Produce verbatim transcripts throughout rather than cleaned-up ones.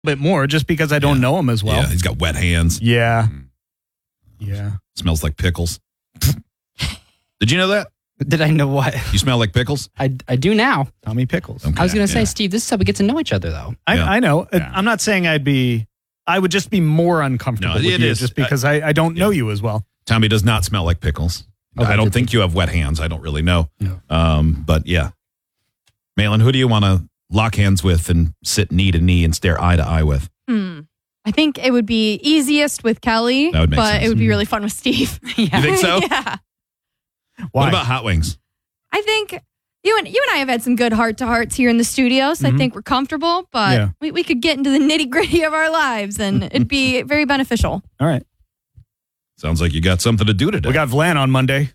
bit more just because I don't Yeah. know him as well. Yeah, he's got wet hands. Yeah. Yeah. Smells like pickles. Did you know that? Did I know what? You smell like pickles? I, I do now. Tommy Pickles. Okay, I was going to say, yeah. Steve, this is how we get to know each other, though. I, Yeah. I know. Yeah. I'm not saying I'd be, I would just be more uncomfortable No, with it you is. just because I, I don't know you as well. Tommy does not smell like pickles. Okay, I don't good think you have wet hands. I don't really know. No. Um, but yeah. Malin, who do you want to lock hands with and sit knee to knee and stare eye to eye with? Hmm. I think it would be easiest with Kelly, That would make but sense. it would be really fun with Steve. Yeah. You think so? yeah. Why? What about hot wings? I think you and you and I have had some good heart to hearts here in the studio, so Mhm. I think we're comfortable, but Yeah. we, we could get into the nitty gritty of our lives and it'd be very beneficial. All right. Sounds like you got something to do today. We got Vlan on Monday.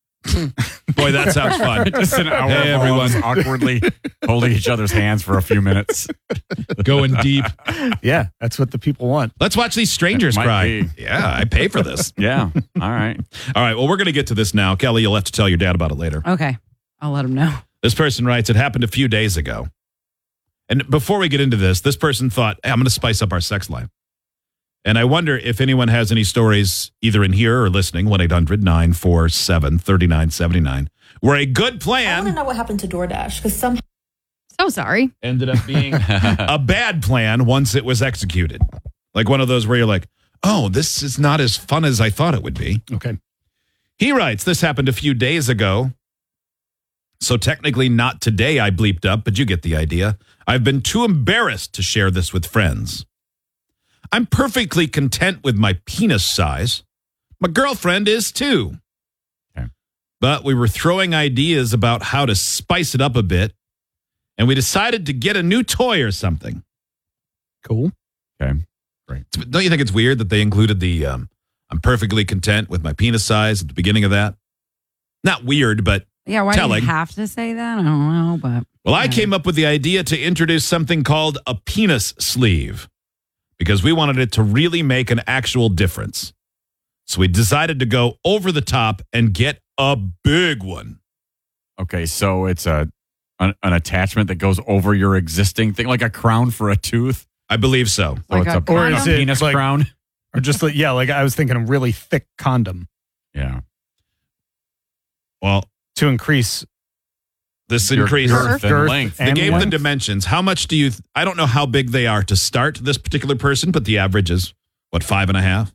Boy, that sounds fun. Just an hour Hey, of all of everyone. us awkwardly holding each other's hands for a few minutes. Going deep. Yeah, that's what the people want. Let's watch these strangers Might cry. be. Yeah, I pay for this. Yeah. All right. All right, well, we're going to get to this now. Kelly, you'll have to tell your dad about it later. Okay. I'll let him know. This person writes, it happened a few days ago. And before we get into this, this person thought, hey, I'm going to spice up our sex life. And I wonder if anyone has any stories either in here or listening, one eight hundred nine four seven three nine seven nine, where a good I want to plan know what happened to DoorDash because some So sorry. ended up being a bad plan once it was executed. Like one of those where you're like, oh, this is not as fun as I thought it would be. Okay. He writes, this happened a few days ago. So technically not today I bleeped up, but you get the idea. I've been too embarrassed to share this with friends. I'm perfectly content with my penis size. My girlfriend is too. Okay. But we were throwing ideas about how to spice it up a bit, and we decided to get a new toy or something. Cool. Okay. Don't you think it's weird that they included the um, I'm perfectly content with my penis size at the beginning of that? Not weird, but Yeah, why telling. do you have to say that? I don't know, but Well, I came up with the idea to introduce something called a penis sleeve because we wanted it to really make an actual difference. So we decided to go over the top and get a big one. Okay, so it's a an, an attachment that goes over your existing thing, like a crown for a tooth. I believe so. So Like it's a a, Or a is it penis like- crown. Or just like, yeah, like I was thinking a really thick condom Yeah. Well, to increase this Your increase. girth and Girth length. They and gave the length. dimensions. How much do you, th- I don't know how big they are to start this particular person, but the average is, what, five and a half?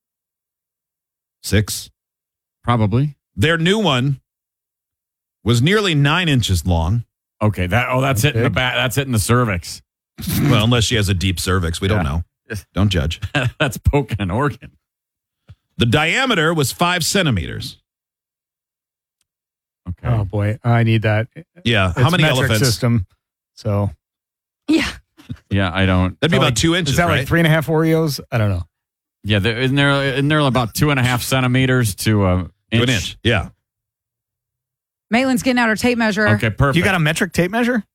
Six? Probably. Their new one was nearly nine inches long. Okay, that oh, that's it in the Big. back. That's it in the cervix. Well, unless she has a deep cervix. We don't Yeah. know. Don't judge. That's poking an organ. The diameter was five centimeters. Okay. Oh boy, I need that. Yeah. It's How many metric elephants? system. So Yeah. Yeah, I don't. That'd be Is that about like- two inches, Is that right? like three and a half Oreos? I don't know. Yeah, there, isn't there? Isn't there about two and a half centimeters to a To inch? an inch. Yeah. Maitland's getting out her tape measure. Okay, perfect. You got a metric tape measure?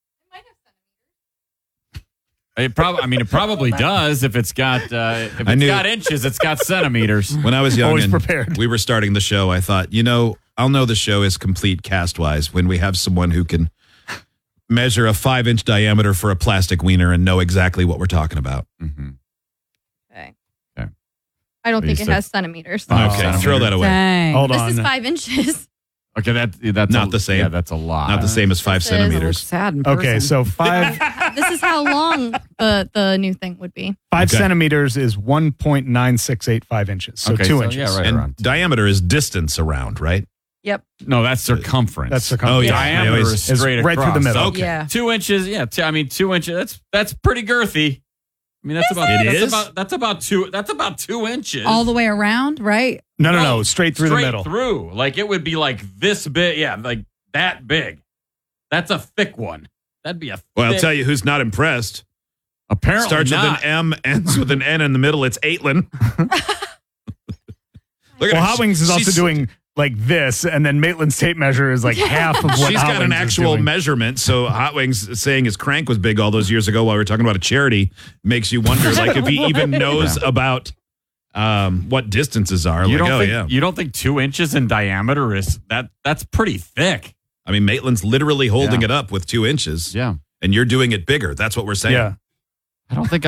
It probably. I mean, it probably does if it's got uh, if I it's knew- got inches. It's got centimeters. When I was young Always and prepared. we were starting the show, I thought, you know, I'll know the show is complete cast wise when we have someone who can measure a five inch diameter for a plastic wiener and know exactly what we're talking about. Mm-hmm. Okay. Okay. I don't So think you it said has centimeters. Five okay. centimeters. Throw that away. Dang. Hold This on. is five inches. Okay, that that's Not a- the same. Yeah, that's a lot. Not the same as five This is- It looks centimeters. sad in person. Okay, so five This is how long the, the new thing would be. five Okay. centimeters is one point nine six eight five inches. So Okay, two so, inches. yeah, right. And around. diameter is distance around, right? Yep. No, that's circumference. That's circumference. Oh, yeah. Diameter I always- is Is straight right through across. the middle. Okay. Yeah. Two inches. Yeah, two, I mean two inches. That's that's pretty girthy. I mean that's about It that's is? about that's about two that's about two inches. All the way around, right? No, no, no. Straight through Straight the middle. through. Like it would be like this big. Yeah, like that big. That's a thick one. That'd be a. Well, I'll thick- tell you who's not impressed. Apparently Starts not. with an M, ends with an N in the middle. It's Aitlin. Look at Well, her. Hot Wings is also She's- doing like this, and then Maitland's tape measure is like half of what She's Hot got an Wings is actual doing. measurement. So Hot Wings saying his crank was big all those years ago while we were talking about a charity makes you wonder, like, if he even knows about um, what distances are. You like, don't oh, think yeah. you don't think two inches in diameter is that? That's pretty thick. I mean, Maitland's literally holding Yeah. it up with two inches, Yeah. and you're doing it bigger. That's what we're saying. Yeah. I don't think